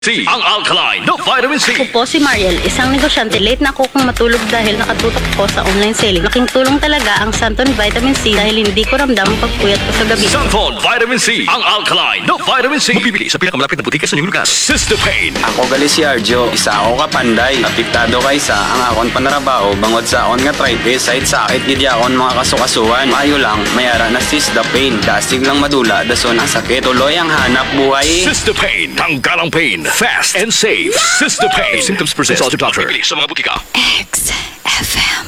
C. Ang alkaline no vitamin C. Ako po si Mariel, isang negosyante. Late na ako kung matulog dahil nakatutok ko sa online selling. Laking tulong talaga ang Santon Vitamin C dahil hindi ko ramdam ang pagpuyat ko sa gabi. Santon Vitamin C. Ang alkaline no vitamin C. Mabibili sa pinakamalapit na butika sa inyong lugar. Sister Pain. Ako gali si Arjo, isa ako kapanday. Apektado kaysa ang akon panarabaho bangod sa akon nga arthritis. Side sakit gid akon mga kasukasuan. Maayo lang, mayara na Sister Pain. Dasig lang madula, dason ang sakit. Tuloy ang hanap buhay. Sister Pain. Tanggal ang pain. Fast and safe. Sister Pain. If symptoms persist, consult your doctor. Mabibili sa mga butika. XFM.